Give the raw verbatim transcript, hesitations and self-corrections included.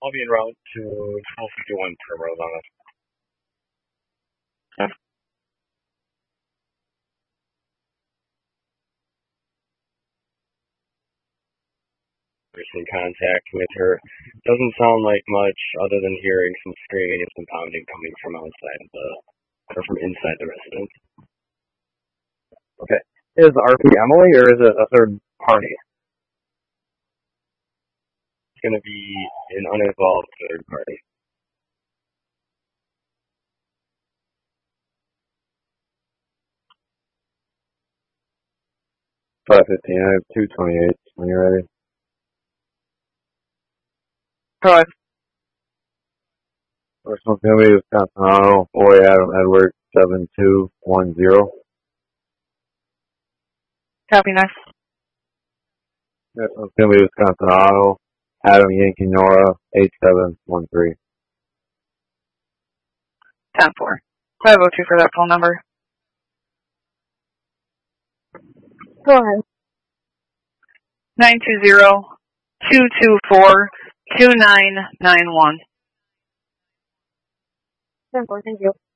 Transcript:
I'll be en route to twelve fifty-one Primrose on it. Okay. In contact with her. Doesn't sound like much other than hearing some screaming and some pounding coming from outside of the, or from inside the residence. Okay. Is R P Emily or is it a third party? It's going to be an uninvolved third party. five fifteen, I have two twenty-eight when you're ready. Go First one's going to be Wisconsin Auto, Boy Adam Edward, seven two one zero. Copy, next. Next one's going to be Wisconsin Auto, Adam Yankee Nora, eight seven one three. ten four. five oh two for that phone number. Go ahead. nine two zero, two two four, two nine nine one. ten four, thank you.